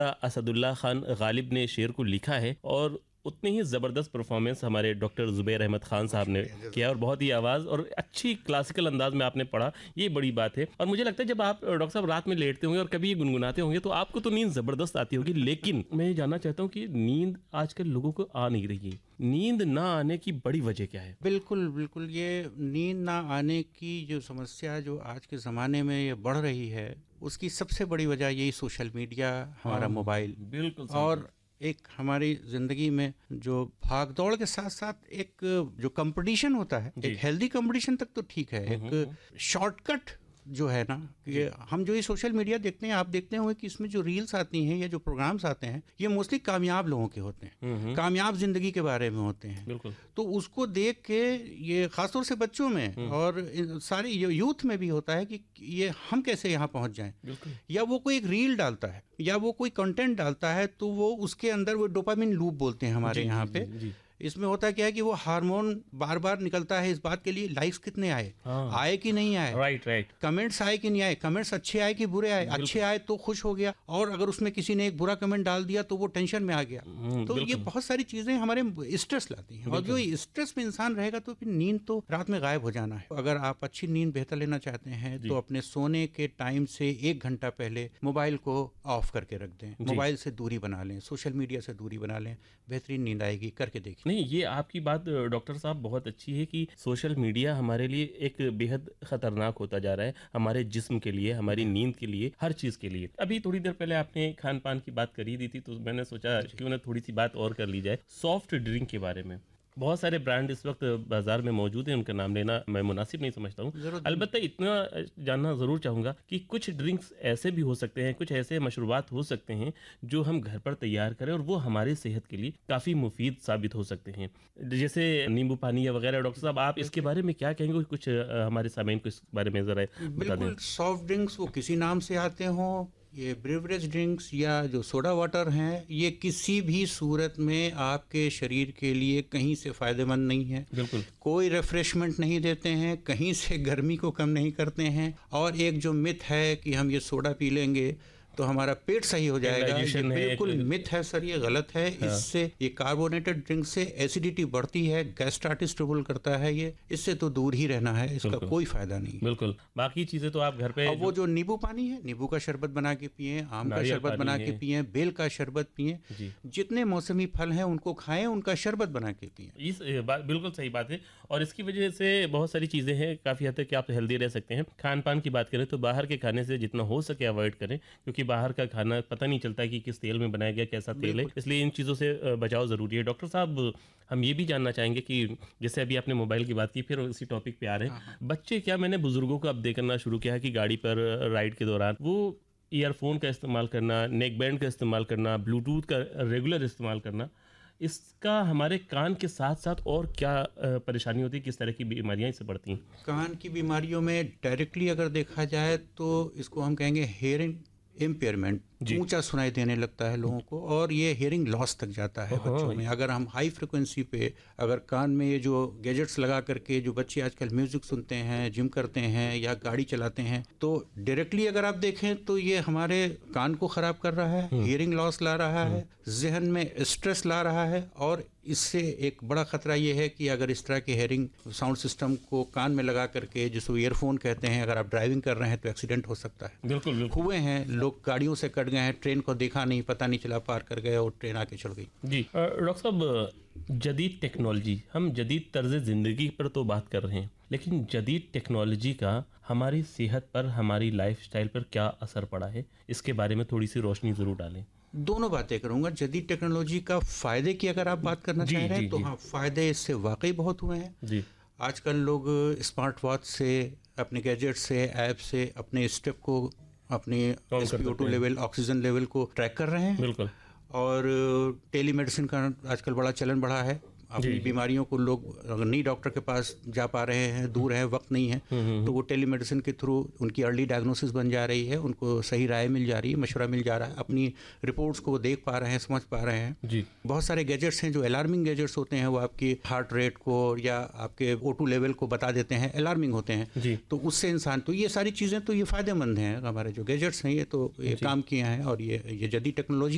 असदुल्ला खान गालिब ने शेर को लिखा है और उतनी ही ज़बरदस्त परफॉर्मेंस हमारे डॉक्टर ज़ुबैर अहमद ख़ान साहब ने किया और बहुत ही आवाज़ और अच्छी क्लासिकल अंदाज में आपने पढ़ा, ये बड़ी बात है। और मुझे लगता है जब आप डॉक्टर साहब रात में लेटते होंगे और कभी ये गुनगुनाते होंगे तो आपको तो नींद ज़बरदस्त आती होगी, लेकिन मैं ये जानना चाहता हूँ कि नींद आजकल लोगों को आ नहीं रही है। नींद ना आने की बड़ी वजह क्या है? बिल्कुल, बिल्कुल। ये नींद ना आने की जो समस्या जो आज के ज़माने में ये बढ़ रही है, उसकी सबसे बड़ी वजह यही सोशल मीडिया, हमारा मोबाइल बिल्कुल और एक हमारी ज़िंदगी में जो भाग-दौड़ के साथ-साथ एक जो कंपटीशन होता है, एक हेल्दी कंपटीशन तक तो ठीक है, एक शॉर्टकट जो है ना, कि हम जो ये सोशल मीडिया देखते हैं, आप देखते होंगे कि इसमें जो रील्स आती हैं या जो प्रोग्राम्स आते हैं, ये मोस्टली कामयाब लोगों के होते हैं, कामयाब ज़िंदगी के बारे में होते हैं। बिल्कुल। तो उसको देख के ये ख़ासतौर से बच्चों में और सारे यूथ में भी होता है कि ये हम कैसे यहाँ पहुँच जाएं, या वो कोई एक रील डालता है या वो कोई कंटेंट डालता है तो वो उसके अंदर वो डोपामिन लूप बोलते हैं हमारे यहाँ पे। इसमें होता क्या है कि वो हार्मोन बार बार निकलता है इस बात के लिए लाइक्स कितने आए, आए कि नहीं आए, राइट, कमेंट्स आए कि नहीं आए, कमेंट्स अच्छे आए कि बुरे आए, अच्छे आए तो खुश हो गया और अगर उसमें किसी ने एक बुरा कमेंट डाल दिया तो वो टेंशन में आ गया। तो ये बहुत सारी चीज़ें हमारे स्ट्रेस लाती हैं और जो स्ट्रेस में इंसान रहेगा तो फिर नींद तो रात में गायब हो जाना है। अगर आप अच्छी नींद बेहतर लेना चाहते हैं तो अपने सोने के टाइम से 1 घंटा पहले मोबाइल को ऑफ करके रख दें, मोबाइल से दूरी बना लें, सोशल मीडिया से दूरी बना लें, बेहतरीन नींद आएगी, करके देखिए। नहीं, ये आपकी बात डॉक्टर साहब बहुत अच्छी है कि सोशल मीडिया हमारे लिए एक बेहद खतरनाक होता जा रहा है, हमारे जिस्म के लिए, हमारी नींद के लिए, हर चीज़ के लिए। अभी थोड़ी देर पहले आपने खान पान की बात करी दी थी तो मैंने सोचा क्यों ना थोड़ी सी बात और कर ली जाए सॉफ्ट ड्रिंक के बारे में। बहुत सारे ब्रांड इस वक्त बाजार में मौजूद हैं, उनका नाम लेना मैं मुनासिब नहीं समझता हूँ। अलबत्ता इतना जानना ज़रूर चाहूँगा कि कुछ ड्रिंक्स ऐसे भी हो सकते हैं, कुछ ऐसे मशरूबात हो सकते हैं जो हम घर पर तैयार करें और वो हमारी सेहत के लिए काफ़ी मुफीद साबित हो सकते हैं, जैसे नींबू पानी या वगैरह। डॉक्टर साहब आप इसके बारे में क्या कहेंगे? कुछ हमारे सामईन को इस बारे में ज़रा बता दें। बिल्कुल, सॉफ्ट ड्रिंक्स वो किसी नाम से आते हों, ये ब्रेवरेज ड्रिंक्स या जो सोडा वाटर हैं, ये किसी भी सूरत में आपके शरीर के लिए कहीं से फ़ायदेमंद नहीं है। बिल्कुल। कोई रिफ्रेशमेंट नहीं देते हैं, कहीं से गर्मी को कम नहीं करते हैं। और एक जो मिथ है कि हम ये सोडा पी लेंगे तो हमारा पेट सही हो जाएगा, ये बिल्कुल मिथ है सर, ये गलत है। इससे ये कार्बोनेटेड ड्रिंक से एसिडिटी बढ़ती है, गैस्ट्राइटिस ट्रबल करता है, ये इससे तो दूर ही रहना है, इसका कोई फायदा नहीं। बिल्कुल, बाकी चीजें तो आप घर पे। अब वो जो नींबू पानी है, नींबू का शरबत बना के पिए, आम का शरबत बना के पिए, बेल का शरबत पिए, जितने मौसमी फल हैं उनको खाएं, उनका शरबत बना के पिए। इस बात बिल्कुल सही बात है और इसकी वजह से बहुत सारी चीजें हैं, काफी हद तक आप हेल्दी रह सकते हैं। खान पान की बात करें तो बाहर के खाने से जितना हो सके अवॉइड करें, क्योंकि बाहर का खाना पता नहीं चलता कि किस तेल में बनाया गया, कैसा तेल है, इसलिए इन चीज़ों से बचाव ज़रूरी है। डॉक्टर साहब, हम ये भी जानना चाहेंगे कि जैसे अभी आपने मोबाइल की बात की, फिर उसी टॉपिक पे आ रहे हैं। बच्चे, क्या मैंने बुजुर्गों को अब देखना शुरू किया है कि गाड़ी पर राइड के दौरान वो ईयरफोन का इस्तेमाल करना, नेक बैंड का इस्तेमाल करना, ब्लूटूथ का रेगुलर इस्तेमाल करना, इसका हमारे कान के साथ साथ और क्या परेशानी होती है, किस तरह की बीमारियां इससे बढ़ती हैं? कान की बीमारियों में डायरेक्टली अगर देखा जाए तो इसको हम कहेंगे हेयरिंग इम्पेयरमेंट, ऊंचा सुनाई देने लगता है लोगों को और ये हियरिंग लॉस तक जाता है बच्चों में। अगर हम हाई फ्रिक्वेंसी पे अगर कान में ये जो गैजेट्स लगा करके जो बच्चे आजकल म्यूजिक सुनते हैं, जिम करते हैं या गाड़ी चलाते हैं, तो डायरेक्टली अगर आप देखें तो ये हमारे कान को खराब कर रहा है, हियरिंग लॉस ला रहा है, जहन में स्ट्रेस ला रहा है और इससे एक बड़ा खतरा ये है कि अगर इस तरह के हेयरिंग साउंड सिस्टम को कान में लगा करके, जिसको ईयरफोन कहते हैं, अगर आप ड्राइविंग कर रहे हैं तो एक्सीडेंट हो सकता है। बिल्कुल। हुए हैं लोग, गाड़ियों से कट गए हैं, ट्रेन को देखा नहीं, पता नहीं चला, पार कर गए और ट्रेन आके चढ़ गई। जी डॉक्टर साहब, जदीद टेक्नोलॉजी, हम जदीद तर्ज ज़िंदगी पर तो बात कर रहे हैं, लेकिन जदीद टेक्नोलॉजी का हमारी सेहत पर, हमारी लाइफस्टाइल पर क्या असर पड़ा है, इसके बारे में थोड़ी सी रोशनी ज़रूर डालें। दोनों बातें करूंगा। जदीद टेक्नोलॉजी का फ़ायदे की अगर आप बात करना चाह रहे हैं तो हाँ, फ़ायदे इससे वाकई बहुत हुए हैं। जी, आजकल लोग स्मार्ट वॉच से, अपने गैजेट से, ऐप से अपने स्टेप को, अपने SpO2 लेवल, ऑक्सीजन लेवल को ट्रैक कर रहे हैं। बिल्कुल। और टेलीमेडिसिन का आजकल बड़ा चलन बढ़ा है। अपनी बीमारियों को लोग अगर नहीं डॉक्टर के पास जा पा रहे हैं, दूर है, वक्त नहीं है, तो वो टेलीमेडिसिन के थ्रू उनकी अर्ली डायग्नोसिस बन जा रही है, उनको सही राय मिल जा रही है, मशवरा मिल जा रहा है, अपनी रिपोर्ट्स को वो देख पा रहे हैं, समझ पा रहे हैं। जी। बहुत सारे गैजेट्स हैं जो अलार्मिंग गैजेट्स होते हैं, वो आपकी हार्ट रेट को या आपके O2 लेवल को बता देते हैं, अलार्मिंग होते हैं। जी। तो उससे इंसान, तो ये सारी चीज़ें तो ये फ़ायदेमंद हैं, हमारे जो गैजेट्स हैं ये तो ये काम किए हैं और ये जदीद टेक्नोलॉजी